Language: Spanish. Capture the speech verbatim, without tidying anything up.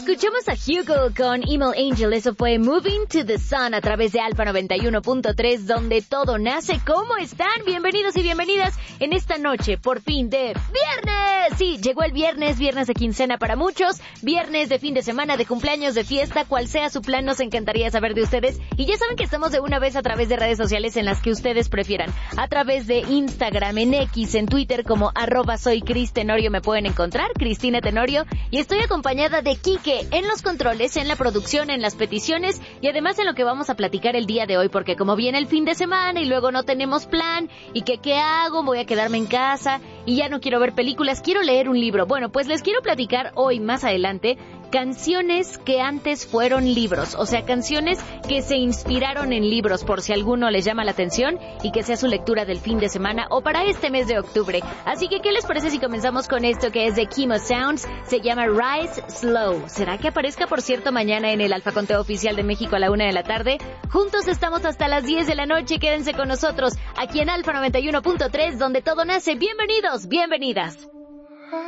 Escuchamos a Hugo con Email Angel. Eso fue Moving to the Sun a través de Alfa noventa y uno punto tres, donde todo nace. ¿Cómo están? Bienvenidos y bienvenidas en esta noche, por fin, de viernes. Sí, llegó el viernes, viernes de quincena para muchos, viernes de fin de semana, de cumpleaños, de fiesta, cual sea su plan, nos encantaría saber de ustedes. Y ya saben que estamos de una vez a través de redes sociales en las que ustedes prefieran. A través de Instagram, en X, en Twitter, como arroba soy Cris Tenorio me pueden encontrar, Cristina Tenorio. Y estoy acompañada de Quique en los controles, en la producción, en las peticiones y además en lo que vamos a platicar el día de hoy, porque como viene el fin de semana y luego no tenemos plan y que qué hago, voy a quedarme en casa y ya no quiero ver películas, quiero leer un libro. Bueno, pues les quiero platicar hoy más adelante canciones que antes fueron libros, o sea, canciones que se inspiraron en libros, por si alguno les llama la atención y que sea su lectura del fin de semana o para este mes de octubre. Así que, ¿qué les parece si comenzamos con esto que es de Chemo Sounds? Se llama Rise Slow. ¿Será que aparezca, por cierto, mañana en el Alfa Conteo Oficial de México a la una de la tarde? Juntos estamos hasta las diez de la noche. Quédense con nosotros aquí en Alfa noventa y uno punto tres, donde todo nace. Bienvenidos, bienvenidas.